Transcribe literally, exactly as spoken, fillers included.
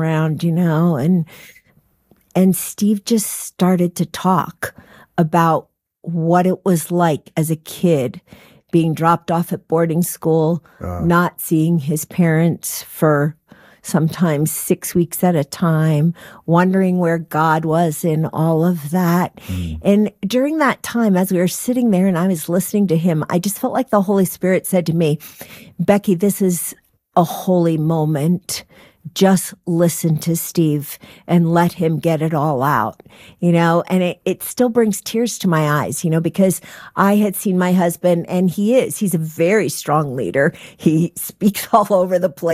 around, you know, and and Steve just started to talk about what it was like as a kid being dropped off at boarding school, uh. not seeing his parents for sometimes six weeks at a time, wondering where God was in all of that. Mm. And during that time, as we were sitting there and I was listening to him, I just felt like the Holy Spirit said to me, Becky, this is a holy moment. Just listen to Steve and let him get it all out, you know, and it, it still brings tears to my eyes, you know, because I had seen my husband and he is, he's a very strong leader. He speaks all over the place.